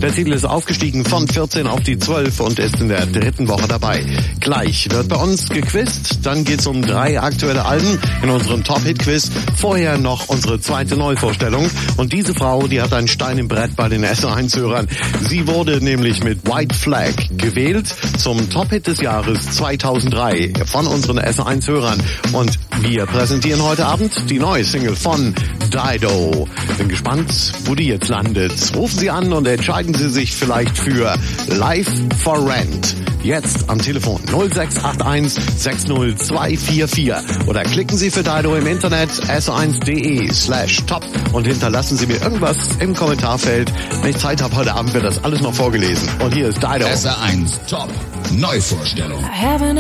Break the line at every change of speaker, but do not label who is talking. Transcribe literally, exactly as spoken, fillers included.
Der Titel ist aufgestiegen von vierzehn auf die zwölf und ist in der dritten Woche dabei. Gleich wird bei uns gequizt, dann geht's um drei aktuelle Alben in unserem Top-Hit-Quiz. Vorher noch unsere zweite Neuvorstellung. Und diese Frau, die hat einen Stein im Brett bei den S eins Hörern. Sie wurde nämlich mit White Flag gewählt zum Top-Hit des Jahres zweitausenddrei von unseren S eins Hörern. Und wir präsentieren heute Abend die neue Single von Dido. Bin gespannt, wo die jetzt landet. Rufen Sie an und entscheiden Sie sich vielleicht für Live for Rent. Jetzt am Telefon null sechs acht eins sechs null zwei vier vier oder klicken Sie für Dido im Internet s eins punkt de slash top und hinterlassen Sie mir irgendwas im Kommentarfeld. Wenn ich Zeit habe heute Abend, wird das alles noch vorgelesen. Und hier ist Dido.
S eins Top Neuvorstellung.